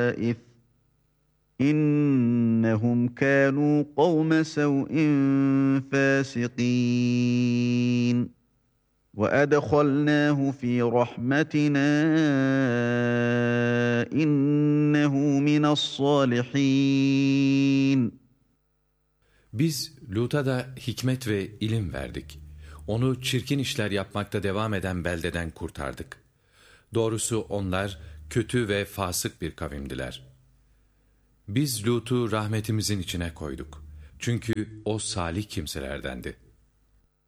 الطَّائِفِ İnnehum kânû kavme sev'in fâsikîn. Ve edhalnâhu fî rahmetinâ innehu mine's-sâlihîn. Biz Lut'a da hikmet ve ilim verdik. Onu çirkin işler yapmakta devam eden beldeden kurtardık. Doğrusu onlar kötü ve fasık bir kavimdiler. Biz Lut'u rahmetimizin içine koyduk. Çünkü o salih kimselerdendi.